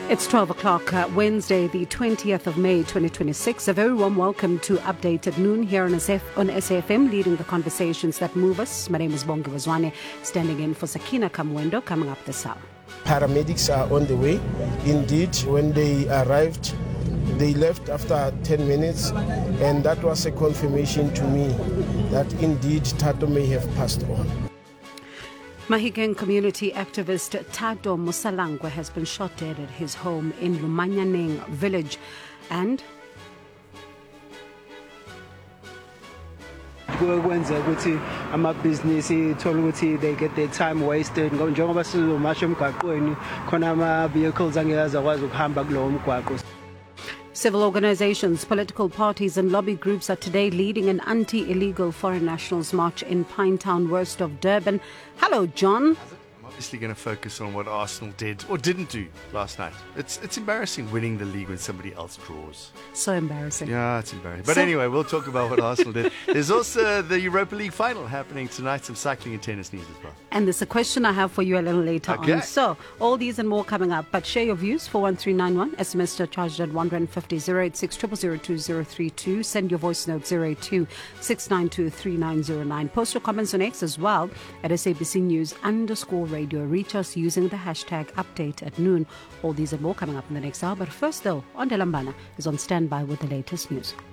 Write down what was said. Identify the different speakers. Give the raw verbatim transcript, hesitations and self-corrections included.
Speaker 1: It's twelve o'clock, uh, Wednesday, the twentieth of May, twenty twenty-six. A very warm welcome to Update at Noon here on S F, on S A F M, leading the conversations that move us. My name is Bongi Wazwane, standing in for Sakina Kamwendo, coming up this hour.
Speaker 2: Paramedics are on the way. Indeed, when they arrived, they left after ten minutes, and that was a confirmation to me that indeed Tato may have passed on.
Speaker 1: Mahikeng community activist Tato Musalangwe has been shot dead at his home in Lumanyaneng village, and
Speaker 3: kwenza ukuthi amabhizinisi ithola ukuthi they get their time wasted njengoba sizomasha emgwaqweni khona ama vehicles angeke azakwazi ukuhamba kulowo mgwaqo.
Speaker 1: Civil organizations, political parties and lobby groups are today leading an anti-illegal foreign nationals march in Pinetown, west of Durban. Hello, John.
Speaker 4: I'm obviously going to focus on what Arsenal did or didn't do last night. It's it's embarrassing winning the league when somebody else draws.
Speaker 1: So embarrassing.
Speaker 4: Yeah, it's embarrassing. But
Speaker 1: So-
Speaker 4: anyway, we'll talk about what Arsenal did. There's also the Europa League final happening tonight, some cycling and tennis news as well.
Speaker 1: And there's a question I have for you a little later
Speaker 4: Okay.
Speaker 1: on. So, all these and more coming up. But share your views, four one three nine one. S M S charged at one fifty, zero eight six zero zero two zero three two. Send your voice note zero eight two six nine two three nine zero nine. Post your comments on X as well at S A B C News underscore radio. Reach us using the hashtag update at noon. All these and more coming up in the next hour. But first, though, Ondelambana is on standby with the latest news.